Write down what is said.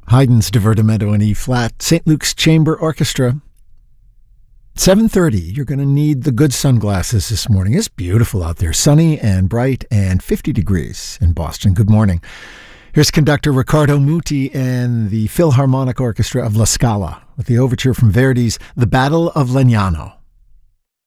Haydn's Divertimento in E-flat, St. Luke's Chamber Orchestra. 7:30, you're going to need the good sunglasses this morning. It's beautiful out there, sunny and bright and 50 degrees in Boston. Good morning. Here's conductor Riccardo Muti and the Philharmonic Orchestra of La Scala with the overture from Verdi's The Battle of Legnano.